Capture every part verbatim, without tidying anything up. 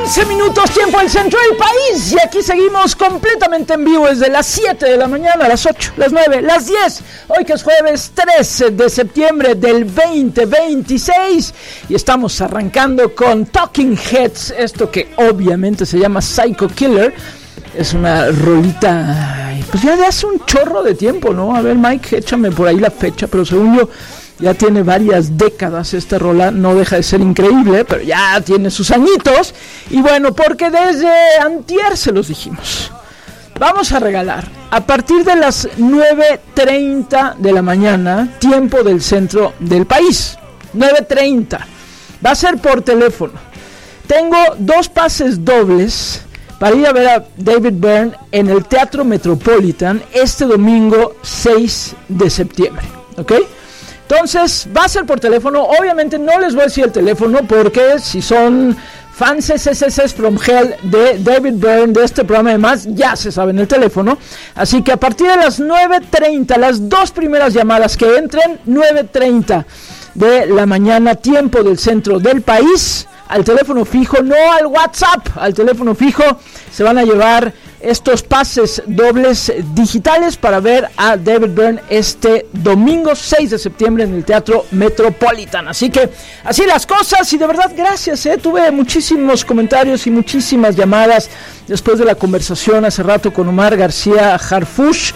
once minutos, tiempo del centro del país. Y aquí seguimos completamente en vivo desde las siete de la mañana, las ocho, las nueve, las diez. Hoy que es jueves trece de septiembre del veinte veintiséis. Y estamos arrancando con Talking Heads. Esto que obviamente se llama Psycho Killer. Es una rolita, pues ya de hace un chorro de tiempo, ¿no? A ver, Mike, échame por ahí la fecha. Pero según yo, ya tiene varias décadas esta rola, no deja de ser increíble, pero ya tiene sus añitos. Y bueno, porque desde antier se los dijimos, vamos a regalar a partir de las nueve treinta de la mañana, tiempo del centro del país, nueve treinta, va a ser por teléfono. Tengo dos pases dobles para ir a ver a David Byrne en el Teatro Metropolitan este domingo seis de septiembre, ¿ok? Entonces, va a ser por teléfono. Obviamente no les voy a decir el teléfono porque si son fans S S S from Hell de David Byrne, de este programa y demás, ya se saben el teléfono. Así que a partir de las nueve treinta, las dos primeras llamadas que entren, nueve treinta de la mañana, tiempo del centro del país, al teléfono fijo, no al WhatsApp, al teléfono fijo, se van a llevar estos pases dobles digitales para ver a David Byrne este domingo seis de septiembre en el Teatro Metropolitan. Así que así las cosas, y de verdad gracias, eh, tuve muchísimos comentarios y muchísimas llamadas después de la conversación hace rato con Omar García Harfuch.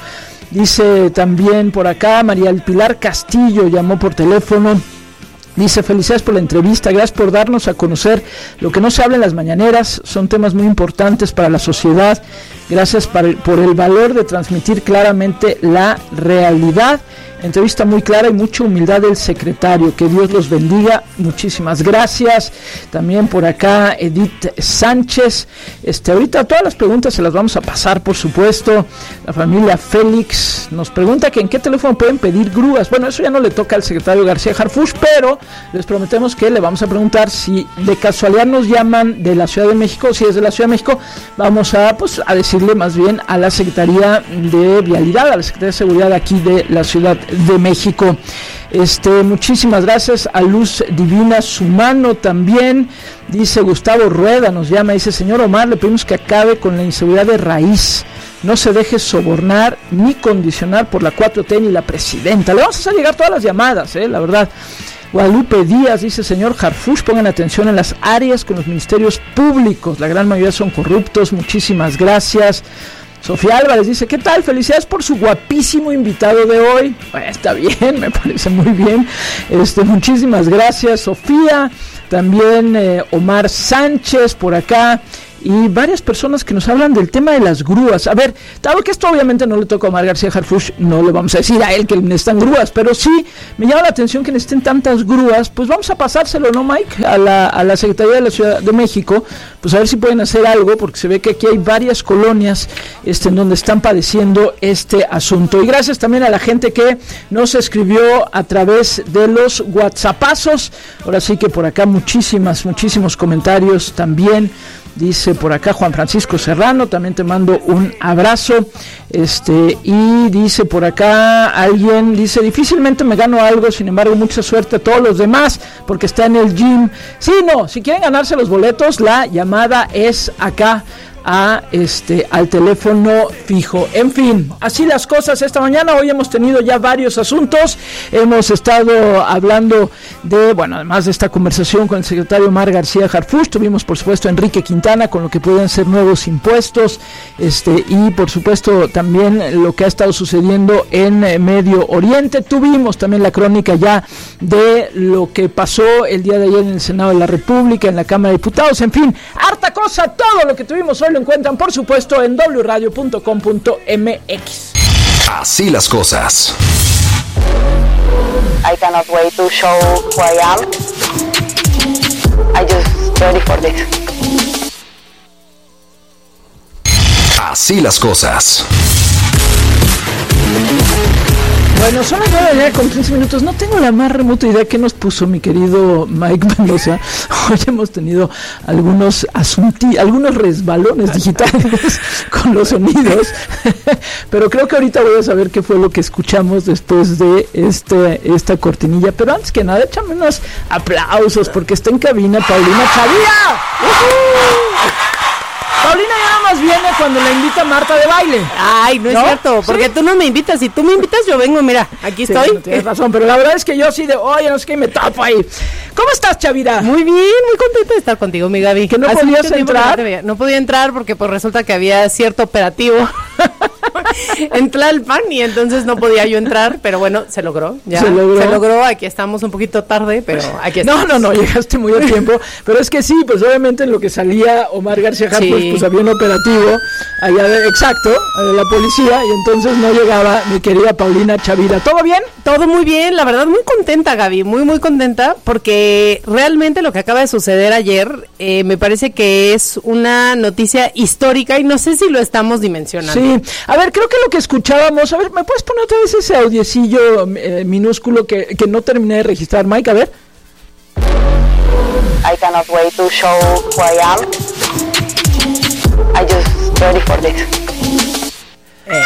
Dice también por acá María El Pilar Castillo, llamó por teléfono. Dice, felicidades por la entrevista, gracias por darnos a conocer lo que no se habla en las mañaneras, son temas muy importantes para la sociedad, gracias por, por el valor de transmitir claramente la realidad. Entrevista muy clara y mucha humildad del secretario, que Dios los bendiga, muchísimas gracias. También por acá Edith Sánchez, este ahorita todas las preguntas se las vamos a pasar, por supuesto. La familia Félix nos pregunta que en qué teléfono pueden pedir grúas. Bueno, eso ya no le toca al secretario García Harfuch, pero les prometemos que le vamos a preguntar si de casualidad nos llaman de la Ciudad de México. Si es de la Ciudad de México, vamos a pues a decirle más bien a la Secretaría de Vialidad, a la Secretaría de Seguridad aquí de la Ciudad de México. Este, muchísimas gracias a Luz Divina Sumano también. Dice Gustavo Rueda, nos llama, dice, señor Omar, le pedimos que acabe con la inseguridad de raíz, no se deje sobornar ni condicionar por la cuatro T ni la presidenta. Le vamos a hacer llegar todas las llamadas, eh, la verdad. Guadalupe Díaz dice, señor Harfuch, pongan atención en las áreas con los ministerios públicos, la gran mayoría son corruptos, muchísimas gracias. Sofía Álvarez dice, ¿qué tal? Felicidades por su guapísimo invitado de hoy. Bueno, está bien, me parece muy bien. Este, muchísimas gracias, Sofía. También eh, Omar Sánchez por acá. Y varias personas que nos hablan del tema de las grúas. A ver, dado que esto obviamente no le toca a Omar García Harfuch, no le vamos a decir a él que necesitan grúas, pero sí me llama la atención que necesiten tantas grúas. Pues vamos a pasárselo, ¿no, Mike? A la, a la Secretaría de la Ciudad de México, pues a ver si pueden hacer algo, porque se ve que aquí hay varias colonias este, en donde están padeciendo este asunto. Y gracias también a la gente que nos escribió a través de los WhatsAppazos. Ahora sí que por acá muchísimas, muchísimos comentarios también. Dice por acá Juan Francisco Serrano, también te mando un abrazo. Este, y dice por acá alguien, dice, difícilmente me gano algo, sin embargo, mucha suerte a todos los demás, porque está en el gym. Sí, no, si quieren ganarse los boletos, la llamada es acá a este al teléfono fijo. En fin, así las cosas esta mañana. Hoy hemos tenido ya varios asuntos, hemos estado hablando de, bueno, además de esta conversación con el secretario Omar García Harfuch, tuvimos por supuesto a Enrique Quintana con lo que pueden ser nuevos impuestos, este y por supuesto también lo que ha estado sucediendo en Medio Oriente. Tuvimos también la crónica ya de lo que pasó el día de ayer en el Senado de la República, en la Cámara de Diputados. En fin, harta cosa, todo lo que tuvimos hoy lo encuentran por supuesto en doble u radio punto com punto m x. Así las cosas. I cannot wait to show who I am. I just ready for this. Así las cosas. Bueno, son las nueve de la mañana con quince minutos. No tengo la más remota idea qué nos puso mi querido Mike Mendoza. Hoy hemos tenido algunos asunti, algunos resbalones digitales con los sonidos, pero creo que ahorita voy a saber qué fue lo que escuchamos después de este esta cortinilla. Pero antes que nada, échame unos aplausos porque está en cabina Paulina Chavira. ¡Uh-huh! más viene cuando la invita Marta de baile. Ay, no, ¿no? es cierto, porque ¿sí? Tú no me invitas. Si tú me invitas, yo vengo, mira, aquí sí, estoy. No tienes razón, pero la verdad es que yo sí de, oye, no sé qué, me tapo ahí. ¿Cómo estás, Chavira? Muy bien, muy contenta de estar contigo, mi Gaby. ¿Que no Hace podías entrar? No, no podía entrar porque pues resulta que había cierto operativo en Tlalpan y entonces no podía yo entrar, pero bueno, se logró. Ya se logró. Se logró, aquí estamos un poquito tarde, pero aquí estamos. No, no, no, llegaste muy a tiempo, pero es que sí, pues obviamente en lo que salía Omar García Harfuch, sí. pues, pues había un operativo allá de, exacto, de la policía, y entonces no llegaba mi querida Paulina Chavira. ¿Todo bien? Todo muy bien, la verdad muy contenta, Gaby, muy muy contenta, porque realmente lo que acaba de suceder ayer eh, me parece que es una noticia histórica y no sé si lo estamos dimensionando. Sí, a ver, creo que lo que escuchábamos, a ver, ¿me puedes poner otra vez ese audiecillo eh, minúsculo que, que no terminé de registrar, Mike? A ver. I cannot wait to show who I am. I just ready for this. Eh.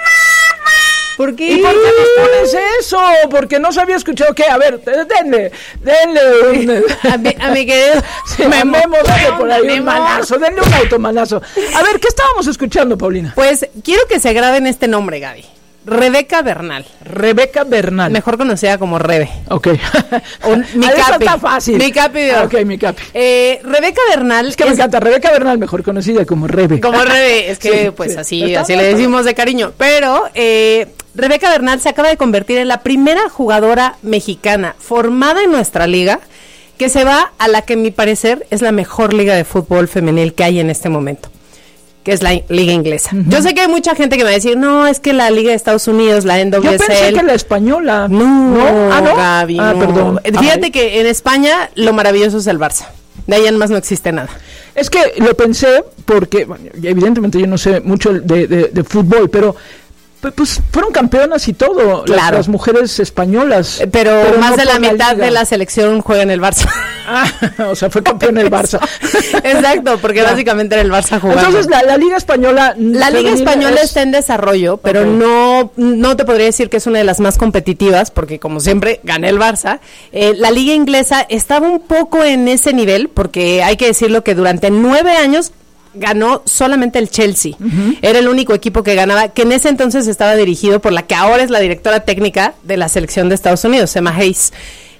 ¿Por qué? ¿Y por qué nos pones eso? Porque no se había escuchado. ¿Qué? A ver, denle, denle un... A mi, a mi querido sí, Memo, denle por ahí Memo. un manazo, denle un automanazo. A ver, ¿qué estábamos escuchando, Paulina? Pues quiero que se graben este nombre, Gaby. Rebeca Bernal. Rebeca Bernal. Mejor conocida como Rebe. Ok. Un, mi Eso capi. está fácil. Mi capi. Ah, ok, mi capi. Eh, Rebeca Bernal. Es que es... me encanta. Rebeca Bernal, mejor conocida como Rebe. Como Rebe. Es que, sí, pues sí. así, así le decimos de cariño. Pero, eh, Rebeca Bernal se acaba de convertir en la primera jugadora mexicana formada en nuestra liga que se va a la que, a mi parecer, es la mejor liga de fútbol femenil que hay en este momento, que es la liga inglesa. Uh-huh. Yo sé que hay mucha gente que me va a decir, no, es que la liga de Estados Unidos, la N W S L. Yo pensé que la española. No, ¿no? Ah, ¿no? Gaby, ah, no. perdón. Fíjate Ay. que en España lo maravilloso es el Barça. De ahí en más no existe nada. Es que lo pensé porque, bueno, evidentemente yo no sé mucho de, de, de fútbol, pero... Pues fueron campeonas y todo, claro. las, las mujeres españolas. Pero, pero más no de la mitad la de la selección juega en el Barça. Ah, o sea, fue campeón el Barça. Exacto, porque ya. básicamente era el Barça jugando. Entonces, la, la Liga Española... La Liga Española es... está en desarrollo, pero okay. no no te podría decir que es una de las más competitivas, porque como siempre, gané el Barça. Eh, la Liga Inglesa estaba un poco en ese nivel, porque hay que decirlo que durante nueve años... ganó solamente el Chelsea. Uh-huh. Era el único equipo que ganaba, que en ese entonces estaba dirigido por la que ahora es la directora técnica de la selección de Estados Unidos, Emma Hayes.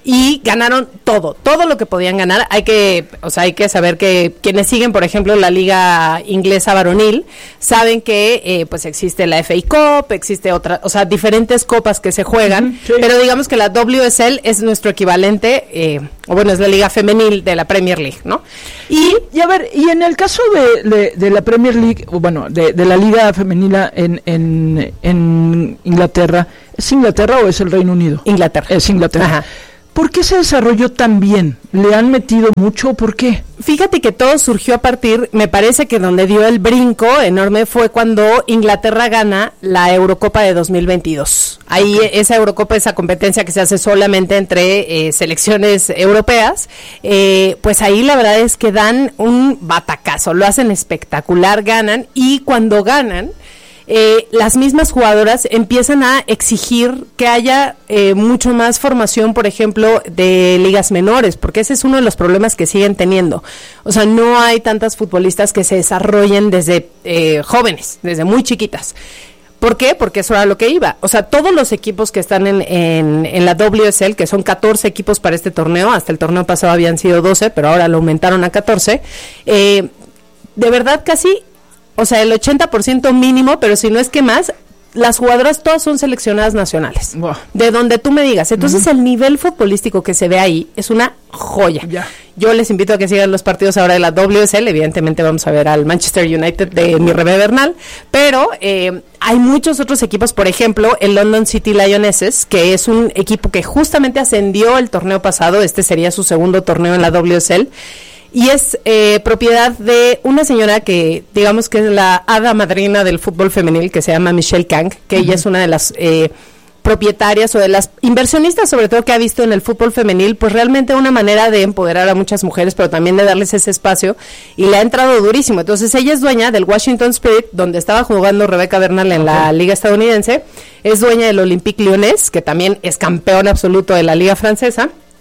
Y ganaron todo, todo lo que podían ganar. Hay que, o sea, hay que saber que quienes siguen, por ejemplo, la liga inglesa varonil, saben que eh, pues existe la F A Cup, existe otra, o sea, diferentes copas que se juegan, uh-huh, sí. pero digamos que la W S L es nuestro equivalente, eh, o bueno, es la liga femenil de la Premier League, ¿no? Y, y a ver, y en el caso de, de, de la Premier League, o bueno, de, de la liga femenina en, en, en Inglaterra, ¿es Inglaterra o es el Reino Unido? Inglaterra. Es Inglaterra. Ajá. ¿Por qué se desarrolló tan bien? ¿Le han metido mucho? ¿Por qué? Fíjate que todo surgió a partir, me parece que donde dio el brinco enorme fue cuando Inglaterra gana la Eurocopa de dos mil veintidós. Ahí okay. esa Eurocopa, esa competencia que se hace solamente entre eh, selecciones europeas, eh, pues ahí la verdad es que dan un batacazo, lo hacen espectacular, ganan, y cuando ganan, Eh, las mismas jugadoras empiezan a exigir que haya eh, mucho más formación, por ejemplo, de ligas menores, porque ese es uno de los problemas que siguen teniendo. O sea, no hay tantas futbolistas que se desarrollen desde eh, jóvenes, desde muy chiquitas. ¿Por qué? Porque eso era lo que iba. O sea, todos los equipos que están en, en, en la W S L, que son catorce equipos para este torneo, hasta el torneo pasado habían sido doce, pero ahora lo aumentaron a catorce, eh, de verdad casi... O sea, el ochenta por ciento mínimo, pero si no es que más, las jugadoras todas son seleccionadas nacionales. Wow. De donde tú me digas. Entonces, uh-huh. el nivel futbolístico que se ve ahí es una joya. Yeah. Yo les invito a que sigan los partidos ahora de la W S L. Evidentemente vamos a ver al Manchester United de mi Rebe Bernal. Pero eh, hay muchos otros equipos. Por ejemplo, el London City Lionesses, que es un equipo que justamente ascendió el torneo pasado. Este sería su segundo torneo en la W S L. Y es eh, propiedad de una señora que, digamos que es la hada madrina del fútbol femenil, que se llama Michelle Kang, que uh-huh. ella es una de las eh, propietarias o de las inversionistas, sobre todo, que ha visto en el fútbol femenil, pues realmente una manera de empoderar a muchas mujeres, pero también de darles ese espacio, y le ha entrado durísimo. Entonces ella es dueña del Washington Spirit, donde estaba jugando Rebeca Bernal en okay. la liga estadounidense, es dueña del Olympique Lyonnais, que también es campeón absoluto de la liga francesa.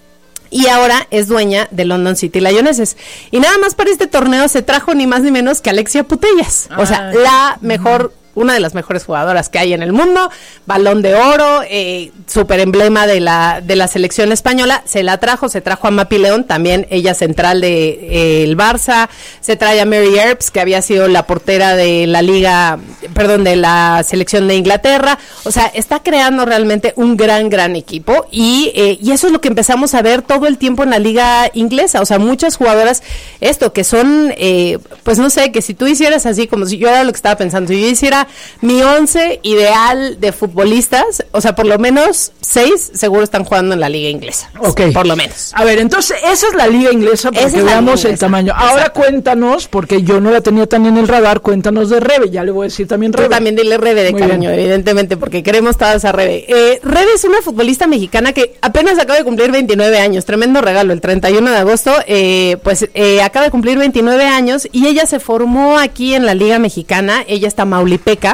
y ahora es dueña de London City Lionesses. Y nada más para este torneo se trajo ni más ni menos que Alexia Putellas, o sea, la mejor, una de las mejores jugadoras que hay en el mundo, Balón de Oro, eh, súper emblema de la de la selección española. Se la trajo, se trajo a Mapi León, también ella central de eh, el Barça. Se trae a Mary Earps, que había sido la portera de la liga, perdón, de la selección de Inglaterra. O sea, está creando realmente un gran, gran equipo, y, eh, y eso es lo que empezamos a ver todo el tiempo en la liga inglesa. O sea, muchas jugadoras, esto, que son, eh, pues no sé, que si tú hicieras así, como si yo era lo que estaba pensando, si yo hiciera mi once ideal de futbolistas, o sea, por lo menos seis seguro están jugando en la liga inglesa. Ok. Por lo menos. A ver, entonces, esa es la liga inglesa para Esa que es la veamos liga el inglesa. tamaño. Ahora Exacto. cuéntanos, porque yo no la tenía tan en el radar, cuéntanos de Rebe, ya le voy a decir también Rebe. Tú también dile Rebe de Muy cariño, bien. evidentemente, porque queremos todas a Rebe. Eh, Rebe es una futbolista mexicana que apenas acaba de cumplir veintinueve años, tremendo regalo, el treinta y uno de agosto, eh, pues eh, acaba de cumplir veintinueve años, y ella se formó aquí en la Liga Mexicana. Ella está maulipeca,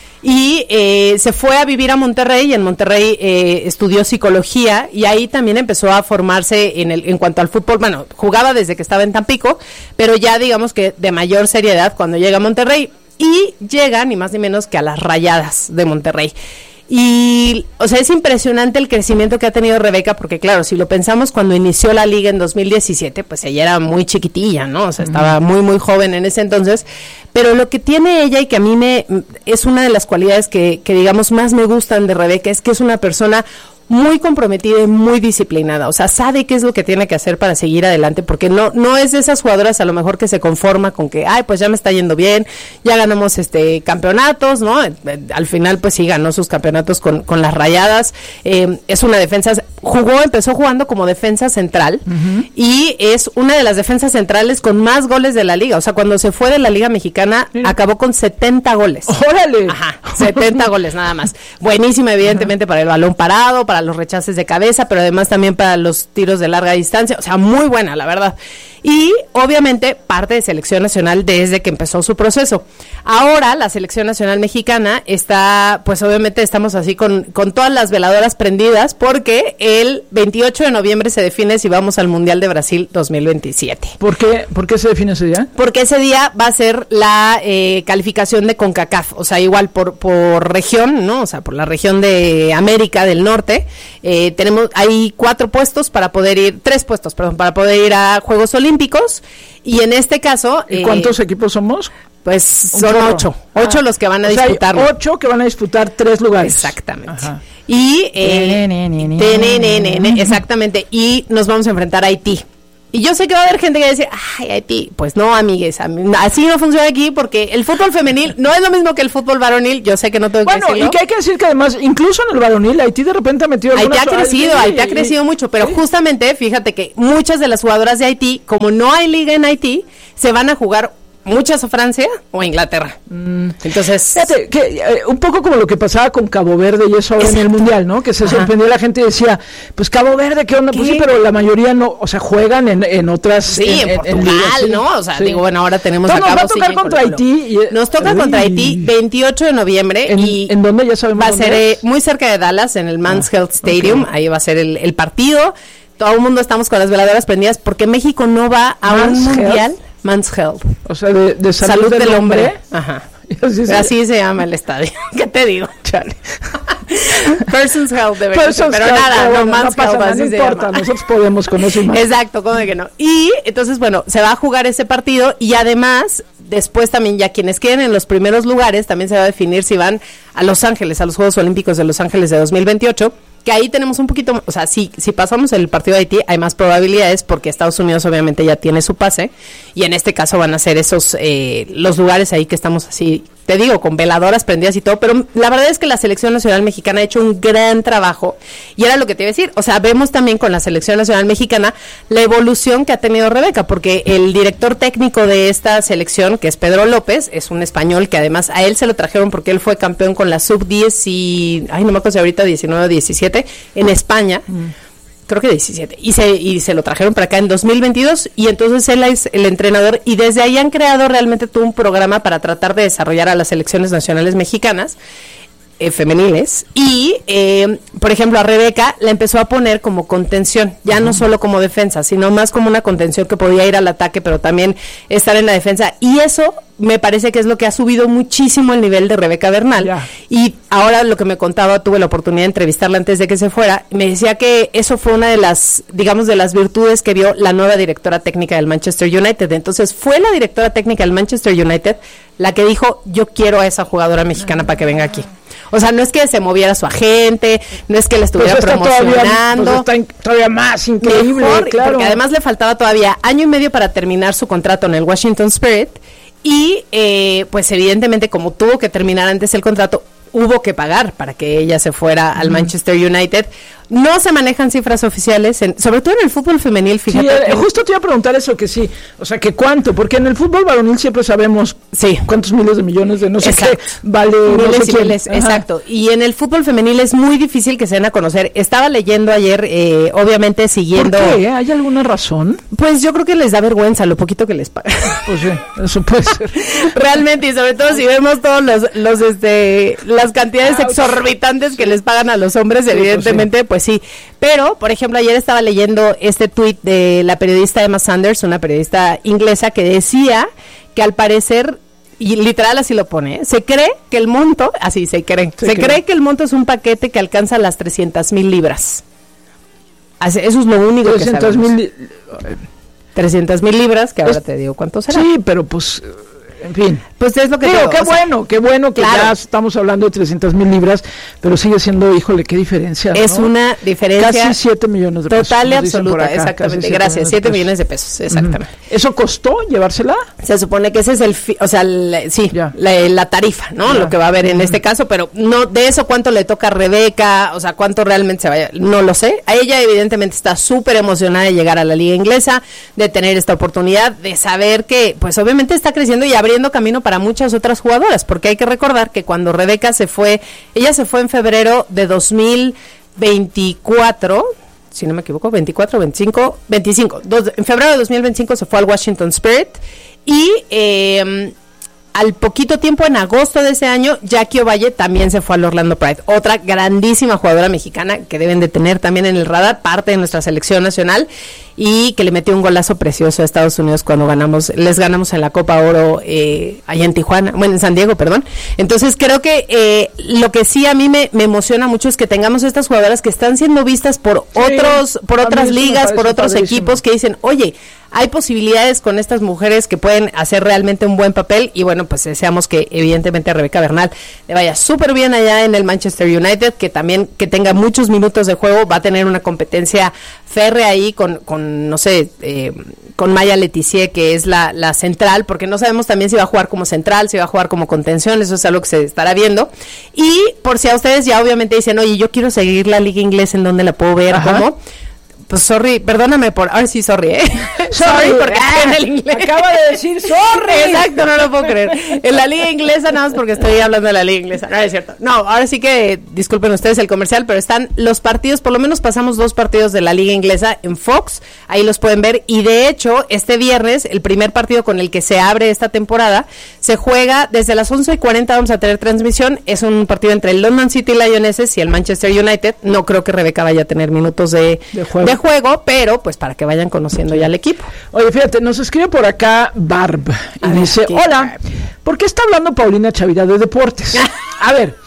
y eh, se fue a vivir a Monterrey, y en Monterrey eh, estudió psicología, y ahí también empezó a formarse en el en cuanto al fútbol. Bueno, jugaba desde que estaba en Tampico, pero ya digamos que de mayor seriedad cuando llega a Monterrey, y llega ni más ni menos que a las Rayadas de Monterrey. Y, o sea, es impresionante el crecimiento que ha tenido Rebeca, porque claro, si lo pensamos, cuando inició la liga en dos mil diecisiete, pues ella era muy chiquitilla, ¿no? O sea, estaba muy, muy joven en ese entonces, pero lo que tiene ella, y que a mí me, es una de las cualidades que, que digamos más me gustan de Rebeca, es que es una persona muy comprometida y muy disciplinada. O sea, sabe qué es lo que tiene que hacer para seguir adelante, porque no no es de esas jugadoras a lo mejor que se conforma con que, ay, pues ya me está yendo bien, ya ganamos este campeonatos, ¿no? Al final, pues sí, ganó sus campeonatos con, con las Rayadas. Eh, es una defensa, jugó, empezó jugando como defensa central, uh-huh. y es una de las defensas centrales con más goles de la liga. O sea, cuando se fue de la Liga Mexicana, sí, acabó con setenta goles. ¡Órale! Ajá, setenta goles nada más. Buenísima, evidentemente, uh-huh. para el balón parado, para los rechaces de cabeza, pero además también para los tiros de larga distancia. O sea, muy buena, la verdad. Y obviamente parte de selección nacional desde que empezó su proceso. Ahora la selección nacional mexicana está, pues obviamente estamos así con, con todas las veladoras prendidas, porque el veintiocho de noviembre se define si vamos al Mundial de Brasil dos mil veintisiete. ¿Por qué, ¿Por qué se define ese día? Porque ese día va a ser la eh, calificación de CONCACAF, o sea, igual por, por región, ¿no? O sea, por la región de América del Norte. Eh, tenemos, hay cuatro puestos para poder ir, tres puestos, perdón, para poder ir a Juegos Olímpicos, y en este caso... ¿Y eh, cuántos equipos somos? Pues son chorro. ocho, ocho ah. los que van a o disputarlo. Sea, hay ocho que van a disputar tres lugares. Exactamente. Ajá. Y, eh, tenenenene, exactamente, y nos vamos a enfrentar a Haití. Y yo sé que va a haber gente que va a decir, ay, Haití, pues no, amigues, así no funciona aquí, porque el fútbol femenil no es lo mismo que el fútbol varonil. Yo sé que no tengo bueno, que decirlo. Bueno, y que hay que decir que además, incluso en el varonil, Haití de repente ha metido Haití ha crecido, Haití, Haití ha crecido y, mucho, pero ¿sí? justamente, fíjate que muchas de las jugadoras de Haití, como no hay liga en Haití, se van a jugar muchas a Francia o a Inglaterra. Mm. Entonces, fíjate, que, eh, un poco como lo que pasaba con Cabo Verde y eso ahora Exacto. en el Mundial, ¿no? Que se Ajá. sorprendió la gente y decía, pues Cabo Verde, ¿qué onda? ¿Qué? Pues sí, pero la mayoría no, o sea, juegan en, en otras... Sí, en, en Portugal, en, en, ¿no? O sea, sí. digo, bueno, ahora tenemos no, acá... Nos va a tocar contra Haití. Y, nos toca uy. contra Haití veintiocho de noviembre. ¿En, y ¿en dónde? Ya sabemos Va a ser eh, muy cerca de Dallas, en el Mans ah, Health Stadium. Okay. Ahí va a ser el, el partido. Todo el mundo estamos con las veladoras prendidas porque México no va a Mans un mundial... Health. Man's Health. O sea, de, de salud, salud del, del hombre. hombre. Ajá. Así, Así se llama el estadio. ¿Qué te digo? Chale. Person's Health debe Person's ser, pero health, nada, bueno, no, Man's no pasa Health, nada, así no se importa, llama. nosotros podemos con eso y más. Exacto, ¿cómo de que no? Y entonces, bueno, se va a jugar ese partido y además, después también ya quienes queden en los primeros lugares, también se va a definir si van a Los Ángeles, a los Juegos Olímpicos de Los Ángeles de dos mil veintiocho, que ahí tenemos un poquito, o sea, si, si pasamos el partido de Haití, hay más probabilidades porque Estados Unidos obviamente ya tiene su pase, y en este caso van a ser esos, eh, los lugares ahí que estamos así, te digo, con veladoras prendidas y todo, pero la verdad es que la Selección Nacional Mexicana ha hecho un gran trabajo, y era lo que te iba a decir, o sea, vemos también con la Selección Nacional Mexicana la evolución que ha tenido Rebeca, porque el director técnico de esta selección, que es Pedro López, es un español que además a él se lo trajeron porque él fue campeón con la sub diez y, ay, no me acuerdo si ahorita diecinueve o diecisiete, en España, mm. creo que diecisiete, y se, y se lo trajeron para acá en dos mil veintidós, y entonces él es el entrenador, y desde ahí han creado realmente todo un programa para tratar de desarrollar a las selecciones nacionales mexicanas. eh, femeniles y, eh, por ejemplo, a Rebeca la empezó a poner como contención, ya uh-huh. no solo como defensa, sino más como una contención que podía ir al ataque, pero también estar en la defensa. Y eso me parece que es lo que ha subido muchísimo el nivel de Rebeca Bernal. Yeah. Y ahora lo que me contaba, tuve la oportunidad de entrevistarla antes de que se fuera, me decía que eso fue una de las, digamos, de las virtudes que vio la nueva directora técnica del Manchester United. Entonces fue la directora técnica del Manchester United la que dijo, yo quiero a esa jugadora mexicana para que venga aquí. O sea, no es que se moviera su agente, no es que la estuviera pues promocionando. Todavía, pues está todavía más increíble, mejor, claro. Porque además le faltaba todavía año y medio para terminar su contrato en el Washington Spirit y eh, pues evidentemente como tuvo que terminar antes el contrato, hubo que pagar para que ella se fuera al mm. Manchester United. No se manejan cifras oficiales, en, sobre todo en el fútbol femenil, fíjate. Sí, eh, justo te iba a preguntar eso, que sí, o sea, que cuánto, porque en el fútbol varonil siempre sabemos sí. cuántos miles de millones de no sé exacto. qué vale. Miles no sé y miles, exacto. Y en el fútbol femenil es muy difícil que se den a conocer. Estaba leyendo ayer, eh, obviamente siguiendo... ¿Por qué? ¿Hay alguna razón? Pues yo creo que les da vergüenza lo poquito que les pagan. Pues sí, eso puede ser. Realmente, y sobre todo si vemos todos los, los este, las cantidades ah, exorbitantes sí. que les pagan a los hombres, sí, evidentemente, pues sí. Pues sí. Pero, por ejemplo, ayer estaba leyendo este tuit de la periodista Emma Sanders, una periodista inglesa, que decía que al parecer, y literal así lo pone, ¿eh? se cree que el monto, así se cree, se, se cree. cree que el monto es un paquete que alcanza las trescientas mil libras. Así, eso es lo único que sabemos. Li- trescientas mil libras, que ahora es, te digo cuánto será. Sí, pero pues... En fin, pues es lo que digo, digo, qué bueno, sea, qué bueno que claro. ya estamos hablando de trescientas mil libras, pero sigue siendo, híjole, qué diferencia. Es ¿no? una diferencia casi siete millones de pesos. Total y absoluta, acá, exactamente. Gracias, siete millones de pesos, exactamente. Uh-huh. ¿Eso costó llevársela? Se supone que ese es el, fi- o sea, el, sí, la, la tarifa, ¿no? Ya. Lo que va a haber en uh-huh. este caso, pero no de eso cuánto le toca a Rebeca, o sea, cuánto realmente se vaya, no lo sé. A ella evidentemente está súper emocionada de llegar a la liga inglesa, de tener esta oportunidad, de saber que, pues obviamente está creciendo y abriendo camino para muchas otras jugadoras, porque hay que recordar que cuando Rebeca se fue, ella se fue en febrero de dos mil veinticuatro, si no me equivoco, veinticuatro, veinticinco, veinticinco, dos, en febrero de dos mil veinticinco se fue al Washington Spirit y eh, al poquito tiempo, en agosto de ese año, Jackie Ovalle también se fue al Orlando Pride, otra grandísima jugadora mexicana que deben de tener también en el radar, parte de nuestra selección nacional, y que le metió un golazo precioso a Estados Unidos cuando ganamos, les ganamos en la Copa Oro eh, allá en Tijuana, bueno, en San Diego, perdón. Entonces creo que eh, lo que sí a mí me, me emociona mucho es que tengamos estas jugadoras que están siendo vistas por sí, otros, por otras ligas, por otros padrísimo. equipos que dicen, oye, hay posibilidades con estas mujeres que pueden hacer realmente un buen papel, y bueno, pues deseamos que evidentemente a Rebeca Bernal le vaya súper bien allá en el Manchester United, que también que tenga muchos minutos de juego, va a tener una competencia férrea ahí con, con no sé, eh, con Maya Letizier, que es la, la central, porque no sabemos también si va a jugar como central, si va a jugar como contención, eso es algo que se estará viendo. Y por si a ustedes ya obviamente dicen, oye, yo quiero seguir la liga inglesa, ¿en dónde la puedo ver? Ajá. ¿Cómo? Pues sorry, perdóname por... Ahora sí, sorry, ¿eh? Sorry, porque ah, en el inglés. Acaba de decir sorry. Exacto, no lo puedo creer. En la liga inglesa, nada más porque estoy hablando de la liga inglesa. No, es cierto. No, ahora sí que, disculpen ustedes el comercial, pero están los partidos, por lo menos pasamos dos partidos de la liga inglesa en Fox, ahí los pueden ver. Y de hecho, este viernes, el primer partido con el que se abre esta temporada, se juega desde las once y cuarenta, vamos a tener transmisión. Es un partido entre el London City Lionesses y el Manchester United. No creo que Rebeca vaya a tener minutos de, de juego. De juego, pero pues para que vayan conociendo ya el equipo. Oye, fíjate, nos escribe por acá Barb y a dice, ver, hola, ¿por qué está hablando Paulina Chavira de deportes? A ver,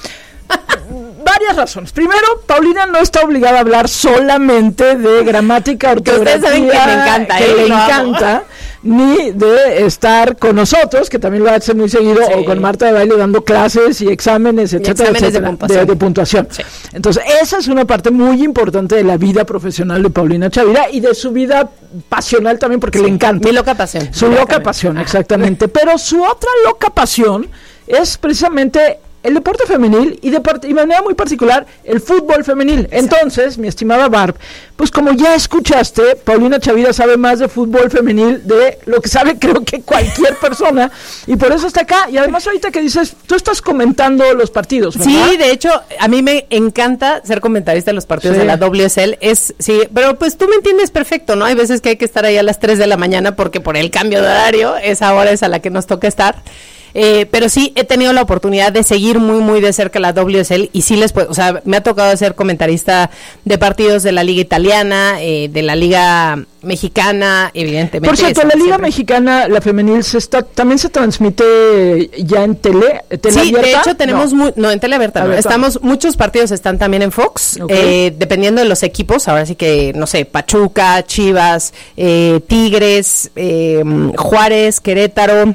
varias razones. Primero, Paulina no está obligada a hablar solamente de gramática, ortografía, que ustedes saben que me encanta, que ¿eh? le encanta, ni de estar con nosotros, que también lo hace muy seguido, sí. o con Marta de Baile dando clases y exámenes, etcétera, exámenes etcétera, de puntuación. De, de puntuación. Sí. Entonces, esa es una parte muy importante de la vida profesional de Paulina Chavira y de su vida pasional también, porque sí. le encanta. Mi loca pasión. Su loca pasión, exactamente. Pero su otra loca pasión es precisamente el deporte femenil y de, part- y de manera muy particular el fútbol femenil. Entonces, mi estimada Barb, pues como ya escuchaste, Paulina Chavira sabe más de fútbol femenil de lo que sabe creo que cualquier persona, y por eso está acá. Y además ahorita que dices, tú estás comentando los partidos, ¿verdad? Sí, de hecho, a mí me encanta ser comentarista de los partidos sí. de la W S L, es, sí, pero pues tú me entiendes perfecto, ¿no? Hay veces que hay que estar ahí a las tres de la mañana porque por el cambio de horario, esa hora es a la que nos toca estar. Eh, pero sí he tenido la oportunidad de seguir muy, muy de cerca la W S L y sí les puedo, o sea, me ha tocado ser comentarista de partidos de la Liga Italiana, eh, de la Liga Mexicana, evidentemente. Por cierto, la Liga siempre. Mexicana, la femenil, se está, también se transmite ya en tele, tele Sí, abierta. de hecho tenemos, no, mu- no en tele abierta, no. Abierta. Estamos, muchos partidos están también en Fox, Okay. eh, dependiendo de los equipos, ahora sí que, no sé, Pachuca, Chivas, eh, Tigres, eh, Juárez, Querétaro,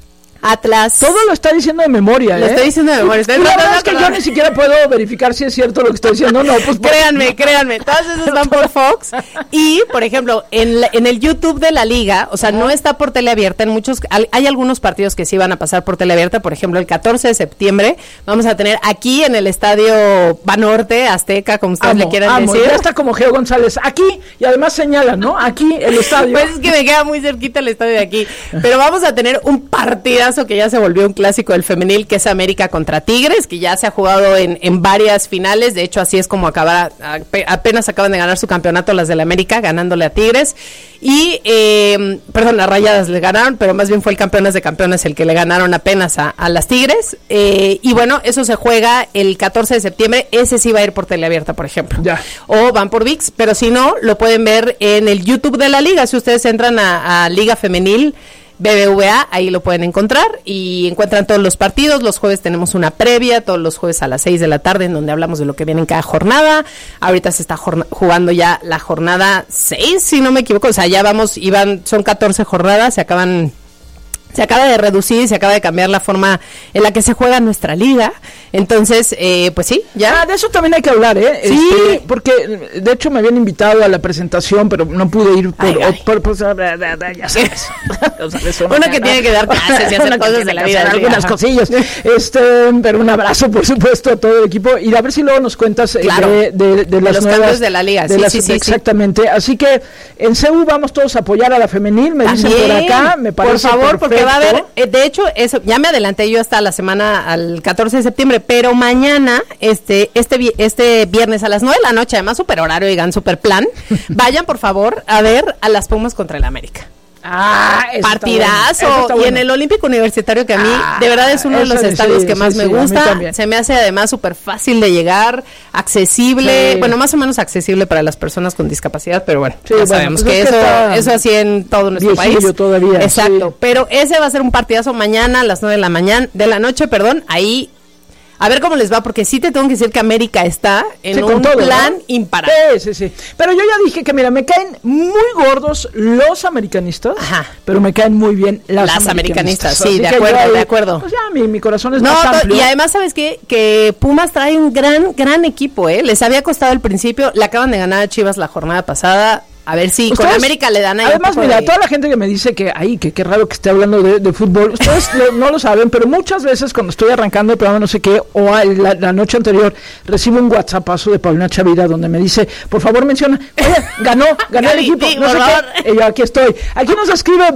Atlas. Todo lo está diciendo de memoria, Lo ¿eh? estoy diciendo de memoria. Estoy Y la tratando verdad de es que yo acordar. ni siquiera puedo verificar si es cierto lo que estoy diciendo. No, pues Créanme, créanme, todas esas van por Fox. Y, por ejemplo, en, la- en el YouTube de la liga, o sea, no está por tele abierta. En muchos, al- hay algunos partidos que sí van a pasar por tele abierta. Por ejemplo, el catorce de septiembre vamos a tener aquí en el estadio Banorte, Azteca, como ustedes le amo, quieran amo. decir. Ya está como Geo González. Aquí, y además señala, ¿no? Aquí, el estadio. Pues es que me queda muy cerquita el estadio de aquí. Pero vamos a tener un partidazo que ya se volvió un clásico del femenil, que es América contra Tigres, que ya se ha jugado en, en varias finales. De hecho, así es como acaba, ape- apenas acaban de ganar su campeonato las del América, ganándole a Tigres. Y, eh, perdón, las Rayadas le ganaron, pero más bien fue el Campeones de Campeones el que le ganaron apenas a, a las Tigres. Eh, y bueno, eso se juega el catorce de septiembre. Ese sí va a ir por teleabierta, por ejemplo. Ya. O van por ViX, pero si no, lo pueden ver en el YouTube de la liga. Si ustedes entran a, a Liga Femenil B B V A, ahí lo pueden encontrar y encuentran todos los partidos. Los jueves tenemos una previa, todos los jueves a las seis de la tarde, en donde hablamos de lo que viene en cada jornada. Ahorita se está jorna- jugando ya la jornada seis, si no me equivoco. O sea, ya vamos, iban, son catorce jornadas, se acaban... Se acaba de reducir, se acaba de cambiar la forma en la que se juega nuestra liga. Entonces, eh, pues sí, ya. Ah, de eso también hay que hablar, ¿eh? Sí. Este, porque de hecho me habían invitado a la presentación, pero no pude ir por... Ay, ay. por- por- ya sabes. Ya sabes, Uno que tiene que dar clases y hacer Uno que cosas tiene de la que vida, hacer sí, algunas ajá. cosillas. Este, pero un abrazo, por supuesto, a todo el equipo. Y a ver si luego nos cuentas eh, Claro. de, de, de las los nuevas... cambios de la liga, de sí, las- sí, sí, sí. exactamente. Así que en C U vamos todos a apoyar a la femenil, me dicen por También, acá, me parece por favor, porque va a haber, perfecto. eh, de hecho, eso, ya me adelanté yo hasta la semana al catorce de septiembre, pero mañana, este, este, vi- este viernes a las nueve de la noche, además super horario, digan super plan, vayan por favor a ver a las Pumas contra el América. Ah, eso está Partidazo. bueno, eso está Y en bueno. el Olímpico Universitario, que a mí Ah, de verdad es uno de eso los sí, estadios sí, que más sí, me sí, a mí gusta. también. Se me hace además súper fácil de llegar, accesible, Sí. bueno, más o menos accesible para las personas con discapacidad, pero bueno, Sí, ya bueno, sabemos pues que es que eso, está eso así en todo nuestro viejillo país. todavía, Exacto. sí. Pero ese va a ser un partidazo mañana a las nueve de la mañana, de la noche, perdón, ahí. A ver cómo les va, porque sí te tengo que decir que América está en Sí, con un todo, plan ¿no? imparable. Sí, sí, sí. Pero yo ya dije que, mira, me caen muy gordos los americanistas, Ajá. pero me caen muy bien las, Las americanistas, sí, Así de que acuerdo, yo ahí, de acuerdo. Pues ya, mi, mi corazón es No, más to- amplio. y además, ¿sabes qué? Que Pumas trae un gran, gran equipo, ¿eh? Les había costado al principio, le acaban de ganar a Chivas la jornada pasada. A ver si con Ustedes, América le dan ahí un Además, poco mira, de- toda la gente que me dice que, ay, que qué raro que esté hablando de, de fútbol, ustedes lo- no lo saben, pero muchas veces cuando estoy arrancando el programa, no sé qué, o a- la, la noche anterior, recibo un WhatsAppazo de Paulina Chavira donde me dice, por favor menciona, oye, ganó, ganó el Gaby, equipo, sí, no por sé favor. qué. Y yo aquí estoy. Aquí nos escribe